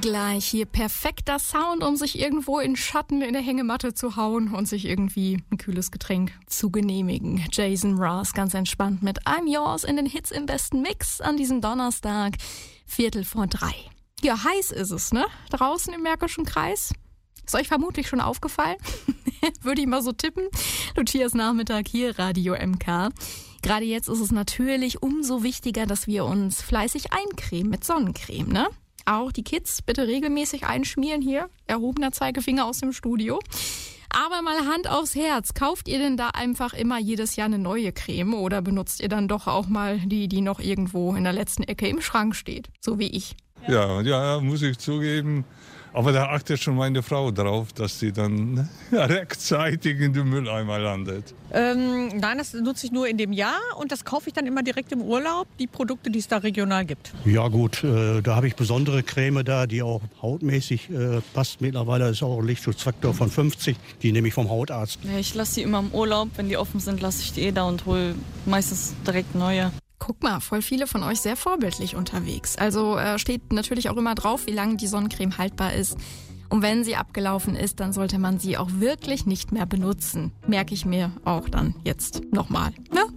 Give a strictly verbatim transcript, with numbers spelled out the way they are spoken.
Gleich hier perfekter Sound, um sich irgendwo in Schatten in der Hängematte zu hauen und sich irgendwie ein kühles Getränk zu genehmigen. Jason Mraz ganz entspannt mit I'm Yours in den Hits im besten Mix an diesem Donnerstag, Viertel vor drei. Ja, heiß ist es, ne? Draußen im Märkischen Kreis. Ist euch vermutlich schon aufgefallen? Würde ich mal so tippen. Lucias Nachmittag hier, Radio M K. Gerade jetzt ist es natürlich umso wichtiger, dass wir uns fleißig eincremen mit Sonnencreme, ne? Auch die Kids bitte regelmäßig einschmieren hier. Erhobener Zeigefinger aus dem Studio. Aber mal Hand aufs Herz. Kauft ihr denn da einfach immer jedes Jahr eine neue Creme oder benutzt ihr dann doch auch mal die, die noch irgendwo in der letzten Ecke im Schrank steht? So wie ich. Ja, ja, muss ich zugeben. Aber da achtet schon meine Frau drauf, dass sie dann rechtzeitig in den Mülleimer landet. Ähm, nein, das nutze ich nur in dem Jahr und das kaufe ich dann immer direkt im Urlaub, die Produkte, die es da regional gibt. Ja gut, äh, da habe ich besondere Creme da, die auch hautmäßig äh, passt. Mittlerweile ist auch ein Lichtschutzfaktor von fünfzig, die nehme ich vom Hautarzt. Ja, ich lasse die immer im Urlaub, wenn die offen sind, lasse ich die eh da und hole meistens direkt neue. Guck mal, voll viele von euch sehr vorbildlich unterwegs. Also äh, steht natürlich auch immer drauf, wie lange die Sonnencreme haltbar ist. Und wenn sie abgelaufen ist, dann sollte man sie auch wirklich nicht mehr benutzen. Merke ich mir auch dann jetzt nochmal. Ne?